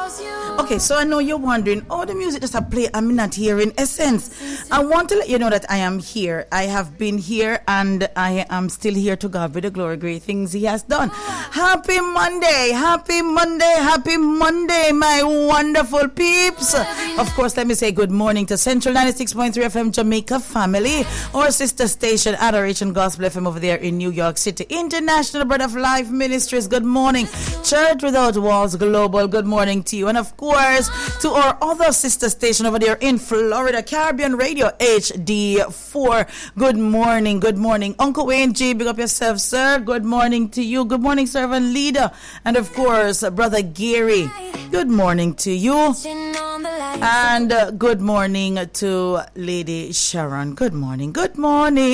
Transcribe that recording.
Okay, so I know you're wondering, oh, the music just a play, I'm not hearing essence. I want to let you know that I am here. I have been here and I am still here. To God be the glory, great things He has done. Happy Monday, happy Monday, happy Monday, my wonderful peeps. Of course, let me say good morning to Central 96.3 FM Jamaica family, or sister station Adoration Gospel FM over there in New York City. International Bread of Life Ministries, good morning. Church Without Walls Global, good morning to you. And of course, to our other sister station over there in Florida, Caribbean Radio HD4, good morning, good morning. Uncle Wayne G, big up yourself, sir. Good morning to you. Good morning, servant leader. And of course, Brother Gary, good morning to you. And good morning to Lady Sharon. Good morning, good morning.